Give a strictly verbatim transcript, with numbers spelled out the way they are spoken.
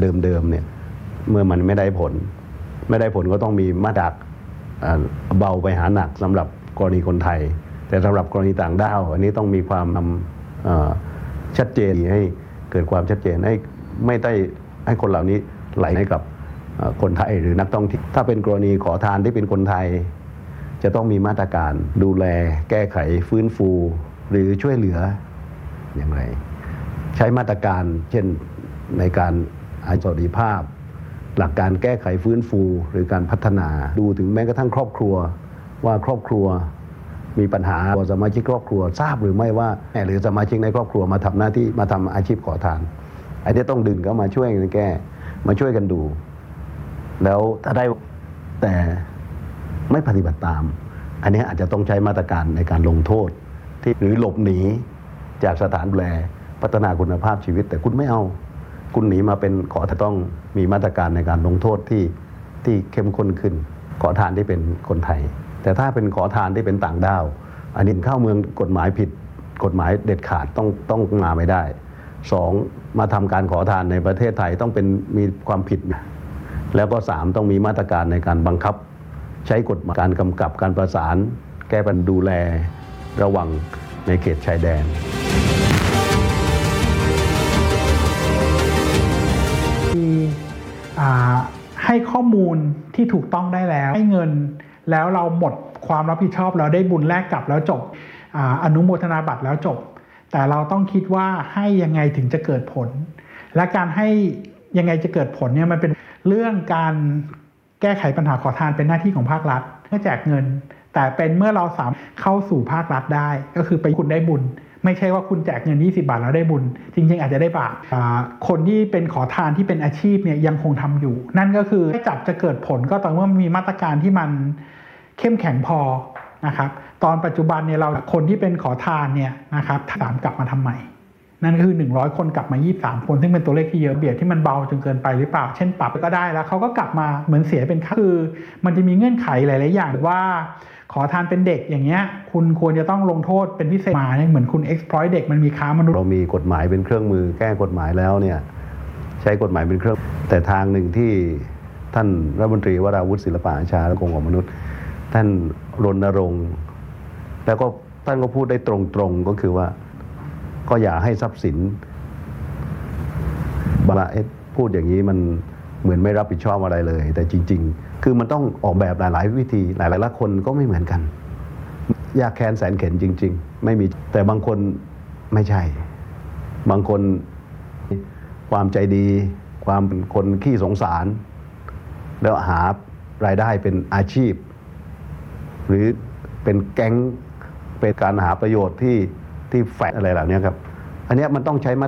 เดิมๆเนี่ยเมื่อมันไม่ได้ผลไม่ได้ผลก็ต้องมีมาตรการเบาไปหาหนักสำหรับกรณีคนไทยแต่สำหรับกรณีต่างด้าวอันนี้ต้องมีความชัดเจนให้เกิดความชัดเจนให้ไม่ได้ให้คนเหล่านี้ไหลให้กับคนไทยหรือนักท่องเที่ยวถ้าเป็นกรณีขอทานที่เป็นคนไทยจะต้องมีมาตรการดูแลแก้ไขฟื้นฟูหรือช่วยเหลืออย่างไรใช้มาตรการเช่นในการให้สวัสดิภาพหลักการแก้ไขฟื้นฟูหรือการพัฒนาดูถึงแม้กระทั่งครอบครัวว่าครอบครัวมีปัญหาสมาชิกครอบครัวทราบหรือไม่ว่าแม่หรือสมาชิกในครอบครัวมาทำหน้าที่มาทำอาชีพขอทานไอ้ที่ต้องดึงเข้ามาช่วยกันแก้มาช่วยกันดูแล้วถ้าได้แต่ไม่ปฏิบัติตามอันนี้อาจจะต้องใช้มาตรการในการลงโทษที่หรือหลบหนีจากสถานดูแลพัฒนาคุณภาพชีวิตแต่คุณไม่เอาคุณหนีมาเป็นขอทานต้องมีมาตรการในการลงโทษที่ที่เข้มข้นขึ้นขอทานที่เป็นคนไทยแต่ถ้าเป็นขอทานที่เป็นต่างด้าวอันนี้เข้าเมืองกฎหมายผิดกฎหมายเด็ดขาดต้องต้องมาไม่ได้สองมาทำการขอทานในประเทศไทยต้องเป็นมีความผิดแล้วก็สามต้องมีมาตรการในการบังคับใช้กฎหมายการกำกับการประสานแก้ปัญหาดูแลระวังในเขตชายแดนให้ข้อมูลที่ถูกต้องได้แล้วให้เงินแล้วเราหมดความรับผิดชอบแล้วได้บุญแลกกลับแล้วจบ อ, อนุโมทนาบัตรแล้วจบแต่เราต้องคิดว่าให้ยังไงถึงจะเกิดผลและการให้ยังไงจะเกิดผลเนี่ยมันเป็นเรื่องการแก้ไขปัญหาขอทานเป็นหน้าที่ของภาครัฐเพื่อแจกเงินแต่เป็นเมื่อเราสามารถเข้าสู่ภาครัฐได้ก็คือไปคุณได้บุญไม่ใช่ว่าคุณแจกเงินยี่สิบบาทแล้วได้บุญจริงๆอาจจะได้บาปคนที่เป็นขอทานที่เป็นอาชีพเนี่ยยังคงทำอยู่นั่นก็คือให้จับจะเกิดผลก็ต่อเมื่อมีมาตรการที่มันเข้มแข็งพอนะครับตอนปัจจุบันเนี่ยเราคนที่เป็นขอทานเนี่ยนะครับสามกลับมาทำใหม่นั่นคือหนึ่งร้อยคนกลับมายี่สิบสามคนซึ่งเป็นตัวเลขที่เยอะเบียดที่มันเบาจนเกินไปหรือเปล่าเช่นปรับก็ได้แล้วเขาก็กลับมาเหมือนเสียเป็นค่าคือมันจะมีเงื่อนไขหลายๆอย่างว่าขอทานเป็นเด็กอย่างเงี้ยคุณควรจะต้องลงโทษเป็นพิเศษมาเนี่ยเหมือนคุณ exploit เด็กมันมีค้ามนุษย์เรามีกฎหมายเป็นเครื่องมือแก้กฎหมายแล้วเนี่ยใช้กฎหมายเป็นเครื่องแต่ทางหนึ่งที่ท่านรัฐมนตรีวราวุฒิศิลปะอาชาและกรมของมนุษย์ท่านรณรงค์แล้วก็ท่านก็พูดได้ตรงๆก็คือว่าก็อย่าให้ทรัพย์สินบาเอพูดอย่างนี้มันเหมือนไม่รับผิดชอบอะไรเลยแต่จริงๆคือมันต้องออกแบบหลายๆวิธีหลายๆคนก็ไม่เหมือนกันยากแค้นแสนเข็ญจริงๆไม่มีแต่บางคนไม่ใช่บางคนความใจดีความเป็นคนขี้สงสารแล้วหารายได้เป็นอาชีพหรือเป็นแก๊งเป็นการหาประโยชน์ที่ที่แฝงอะไรเหล่านี้ครับอันนี้มันต้องใช้มา